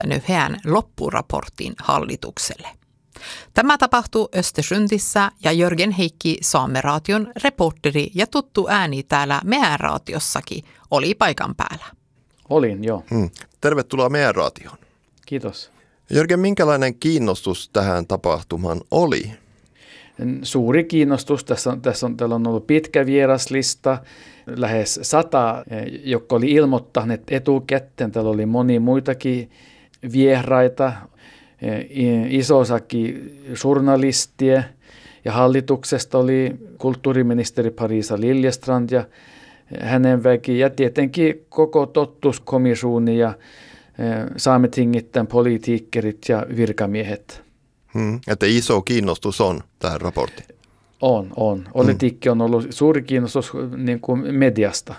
esittänyt heidän loppuraportin hallitukselle. Tämä tapahtuu Östersundissä ja Jörgen Heikki Saameraation reporteri ja tuttu ääni täällä meidän raatiossakin oli paikan päällä. Olin, joo. Tervetuloa meidän raatioon. Kiitos. Jörgen, minkälainen kiinnostus tähän tapahtumaan oli? Suuri kiinnostus. Täällä on ollut pitkä vieraslista, lähes 100, jotka oli ilmoittaneet etukäteen. Täällä oli moni muitakin vieraita, iso osakin journalistia ja hallituksesta oli kulttuuriministeri Parisa Liljestrand ja hänen väki ja tietenkin koko totuuskomissio ja Saametingitten politiikkerit ja virkamiehet. Että iso kiinnostus on tähän raporttiin. On. Politiikki on ollut suuri kiinnostus niin kuin mediasta.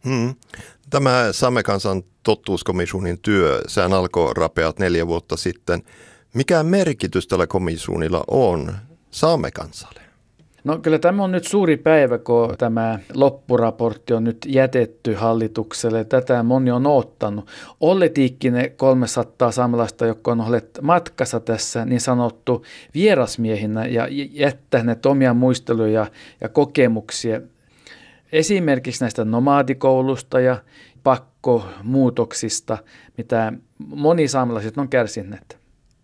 Tämä Saamekansan totuuskommissionin työ, sehän alkoi rapeat 4 vuotta sitten. Mikä merkitys tällä komissionilla on Saamekansalle? No kyllä tämä on nyt suuri päivä, kun tämä loppuraportti on nyt jätetty hallitukselle. Tätä moni on odottanut. Olletiikki ne 300 saamelaista, jotka on olleet matkassa tässä niin sanottu vierasmiehinä ja jättäneet omia muisteluja ja kokemuksia. Esimerkiksi näistä nomadikoulusta ja pakkomuutoksista, mitä moni saamelaiset on kärsineet.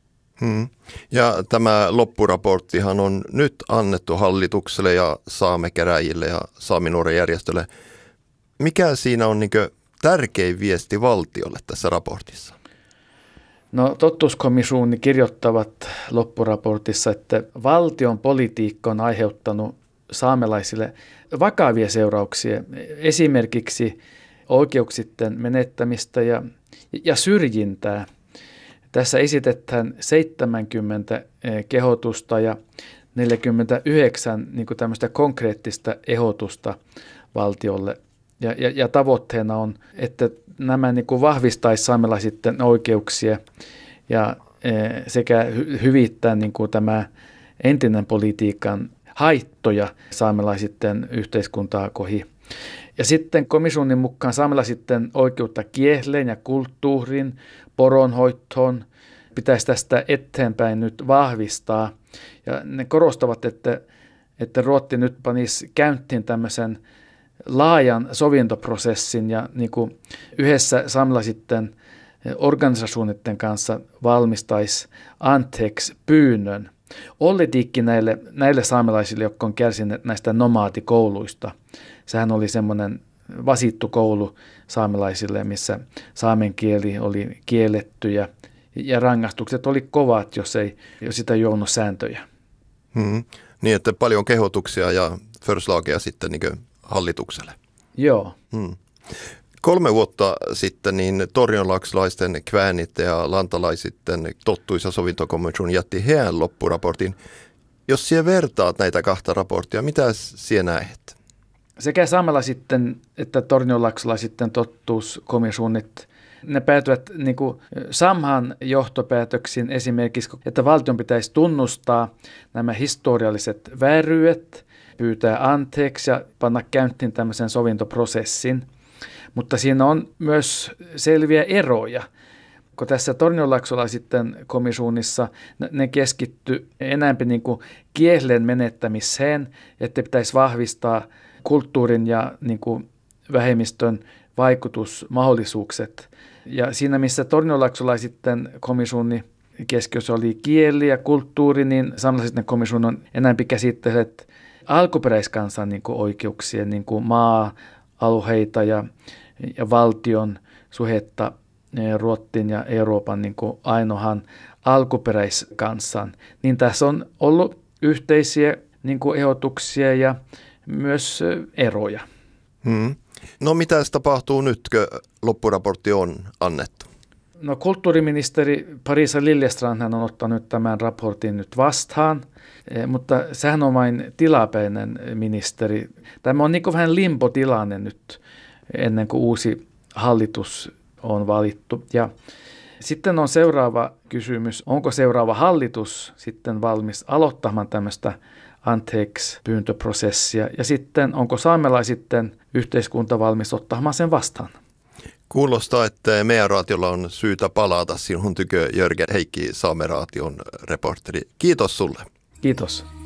Ja tämä loppuraporttihan on nyt annettu hallitukselle ja saamekäräjille ja saaminuoren järjestölle. Mikä siinä on tärkein viesti valtiolle tässä raportissa? No totuuskomissio kirjoittavat loppuraportissa, että valtion politiikka on aiheuttanut saamelaisille vakavia seurauksia, esimerkiksi oikeuksien menettämistä ja syrjintää. Tässä esitetään 70 kehotusta ja 49 niin kuin tämmöistä konkreettista ehdotusta valtiolle. Ja tavoitteena on, että nämä niin kuin vahvistaisi saamelaisitten oikeuksia ja sekä hyvittää niin kuin tämä entinen politiikan haittoja saamelaisitten yhteiskuntaa kohi. Ja sitten komissionin mukaan saamelaisitten oikeutta kieleen ja kulttuuriin, poronhoitoon pitäisi tästä eteenpäin nyt vahvistaa. Ja ne korostavat, että Ruotti nyt panisi käyntiin tämmöisen laajan sovintoprosessin ja niin kuin yhdessä saamelaisitten organisaatioiden kanssa valmistaisi anteeksi pyynnön. Olletiikki näille saamelaisille, jotka on kärsineet näistä nomaatikouluista. Sehän oli semmoinen vasittu koulu saamelaisille, missä saamen kieli oli kielletty ja rangaistukset oli kovat, jos sitä jounut sääntöjä. Niin, että paljon kehotuksia ja förslageja sitten hallitukselle. Joo. 3 vuotta sitten niin tornionlaakslaisten kväänit ja lantalaisitten tottuisa sovintokomissio jätti heidän loppuraportin. Jos siellä vertaat näitä 2 raporttia, mitä siellä näet? Sekä saamelaisitten että tornionlaakslaisitten tottuuskomissionit, ne päätyvät niin kuin samaan johtopäätöksiin esimerkiksi, että valtion pitäisi tunnustaa nämä historialliset vääryydet, pyytää anteeksi ja panna käyntiin tämmöisen sovintoprosessin. Mutta siinä on myös selviä eroja, kun tässä tornionlaakslaisitten komissionissa ne keskittyy enemmän niin kuin kielen menettämiseen, että pitäisi vahvistaa kulttuurin ja niin kuin vähemmistön vaikutusmahdollisuukset. Ja siinä, missä tornionlaakslaisitten komissioni keskiössä oli kieli ja kulttuuri, niin saamelaisitten komissioni on enemmän käsittelet alkuperäiskansan niin kuin oikeuksia, niin kuin maa-alueita ja valtion suhetta Ruotsin ja Euroopan niin kuin ainohan alkuperäiskansan. Niin tässä on ollut yhteisiä niin kuin ehdotuksia ja myös eroja. No mitä tapahtuu nyt, kun loppuraportti on annettu? No kulttuuriministeri Parisa Liljestrand on ottanut tämän raportin nyt vastaan, mutta sehän on vain tilapäinen ministeri. Tämä on niin kuin vähän limpotilanne nyt ennen kuin uusi hallitus on valittu. Ja sitten on seuraava kysymys, onko seuraava hallitus sitten valmis aloittamaan tämmöistä anteeksi pyyntöprosessia ja sitten onko saamelaisitten yhteiskunta valmis ottamaan sen vastaan? Kuulostaa, että meidän raatiolla on syytä palata sinun tykö, Jörgen Heikki, Saameraation reporteri. Kiitos sulle. Kiitos.